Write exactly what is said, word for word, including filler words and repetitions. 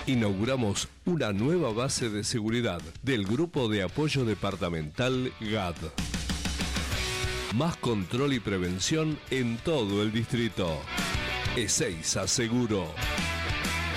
Inauguramos una nueva base de seguridad del Grupo de Apoyo Departamental G A D. Más control y prevención en todo el distrito. Ezeiza Seguro.